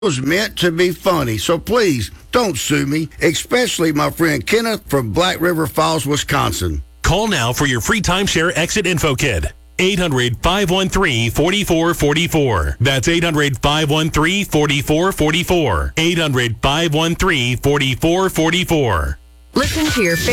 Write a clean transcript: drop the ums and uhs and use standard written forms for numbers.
was meant to be funny, so please don't sue me, especially my friend Kenneth from Black River Falls, Wisconsin. Call now for your free timeshare exit info kit. 800-513-4444. That's 800-513-4444. 800-513-4444. Listen to your